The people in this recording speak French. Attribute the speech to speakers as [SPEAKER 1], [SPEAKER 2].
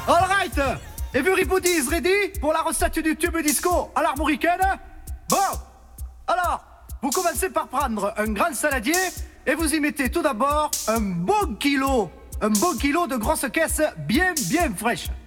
[SPEAKER 1] Alright, everybody is ready pour la recette du tube disco à l'armoricaine? Bon, alors, vous commencez par prendre un grand saladier et vous y mettez tout d'abord un bon kilo de grosses caisses bien fraîches.